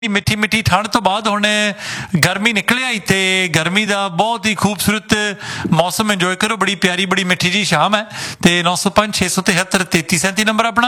ਮਿੱਠੀ ਮਿੱਠੀ ਠੰਡ ਤੋਂ ਬਾਅਦ ਹੁਣ ਗਰਮੀ ਨਿਕਲਿਆ ਹੀ ਤੇ ਗਰਮੀ ਦਾ ਬਹੁਤ ਹੀ ਖੂਬਸੂਰਤ ਮੌਸਮ ਇੰਜੋਏ ਕਰੋ। ਬੜੀ ਪਿਆਰੀ ਬੜੀ ਮਿੱਠੀ ਜੀ ਸ਼ਾਮ ਹੈ ਤੇ 905 673 3337 ਨੰਬਰ ਆਪਣਾ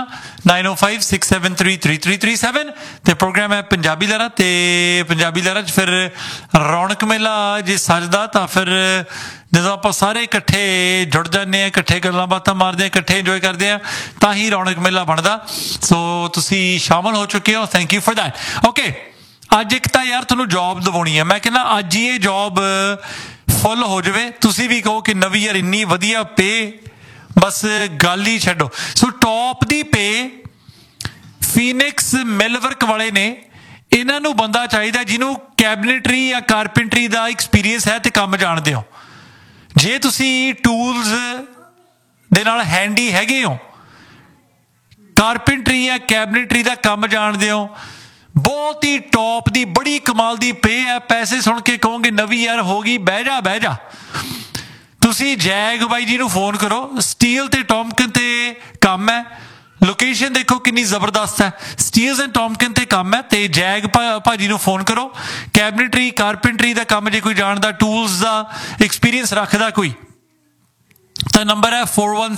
9056733337 ਤੇ ਪ੍ਰੋਗਰਾਮ ਹੈ ਪੰਜਾਬੀ ਲਹਿਰਾਂ ਤੇ ਪੰਜਾਬੀ ਲਹਿਰਾਂ 'ਚ ਫਿਰ ਰੌਣਕ ਮੇਲਾ ਜੇ ਸੱਜਦਾ ਤਾਂ ਫਿਰ ਜਦੋਂ ਆਪਾਂ ਸਾਰੇ ਇਕੱਠੇ ਜੁੜ ਜਾਂਦੇ ਹਾਂ, ਇਕੱਠੇ ਗੱਲਾਂ ਬਾਤਾਂ ਮਾਰਦੇ ਹਾਂ, ਇਕੱਠੇ ਇੰਜੋਏ ਕਰਦੇ ਹਾਂ ਤਾਂ ਹੀ ਰੌਣਕ ਮੇਲਾ ਬਣਦਾ। ਸੋ ਤੁਸੀਂ ਸ਼ਾਮਲ ਹੋ ਚੁੱਕੇ ਹੋ, thank you for that. Okay, ਅੱਜ ਇੱਕ ਤਾਂ ਯਾਰ ਤੁਹਾਨੂੰ ਜੌਬ ਦਿਵਾਉਣੀ ਹੈ। ਮੈਂ ਕਹਿੰਦਾ ਅੱਜ ਹੀ ਇਹ ਜੌਬ ਫੁੱਲ ਹੋ ਜਾਵੇ, ਤੁਸੀਂ ਵੀ ਕਹੋ ਕਿ ਨਵੀਂ ਯਾਰ ਇੰਨੀ ਵਧੀਆ ਪੇ, ਬਸ ਗੱਲ ਹੀ ਛੱਡੋ। ਸੋ ਟੌਪ ਦੀ ਪੇ ਫੀਨਿਕਸ ਮਿਲਵਰਕ ਵਾਲੇ ਨੇ। ਇਹਨਾਂ ਨੂੰ ਬੰਦਾ ਚਾਹੀਦਾ ਜਿਹਨੂੰ ਕੈਬਨਿਟਰੀ ਜਾਂ ਕਾਰਪੈਂਟਰੀ ਦਾ ਐਕਸਪੀਰੀਅੰਸ ਹੈ ਤੇ ਕੰਮ ਜਾਣਦੇ ਹੋ। ਜੇ ਤੁਸੀਂ ਟੂਲਸ ਦੇ ਨਾਲ ਹੈਂਡੀ ਹੈਗੇ ਹੋ, ਕਾਰਪੈਂਟਰੀ ਜਾਂ ਕੈਬਨਿਟਰੀ ਦਾ ਕੰਮ ਜਾਣਦੇ ਹੋ, ਬਹੁਤ ਹੀ ਟੌਪ ਦੀ ਬੜੀ ਕਮਾਲ ਦੀ ਪੇ ਹੈ। ਪੈਸੇ ਸੁਣ ਕੇ ਕਹੋਗੇ ਨਵੀਂ ਯਾਰ ਹੋ ਗਈ, ਬਹਿ ਜਾ ਬਹਿ ਜਾ। ਤੁਸੀਂ ਜੈਗ ਬਾਈ ਜੀ ਨੂੰ ਫੋਨ ਕਰੋ, ਸਟੀਲ ਤੇ ਟੌਮਕਿਨ ਤੇ ਕੰਮ ਹੈ। ਲੋਕੇਸ਼ਨ ਦੇਖੋ ਕਿੰਨੀ ਜ਼ਬਰਦਸਤ ਹੈ, ਸਟੀਲਸ ਐਂਡ ਟੌਮਕਿਨ ਤੇ ਕੰਮ ਹੈ ਤੇ ਜੈਗ ਭਾਜੀ ਨੂੰ ਫੋਨ ਕਰੋ। ਕੈਬਨਿਟਰੀ ਕਾਰਪੈਂਟਰੀ ਦਾ ਕੰਮ ਜੇ ਕੋਈ ਜਾਣਦਾ, ਟੂਲਸ ਦਾ ਐਕਸਪੀਰੀਅੰਸ ਰੱਖਦਾ ਕੋਈ, ਤਾਂ ਨੰਬਰ ਹੈ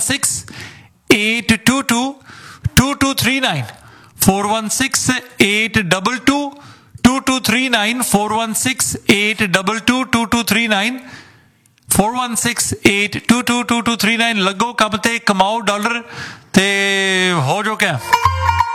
4168222239 4168222239 4168222239 4168222239। ਲੱਗੋ ਕੰਮ ਤੇ, ਕਮਾਓ ਡਾਲਰ ਤੇ ਹੋ ਜੋ ਕਿਆ।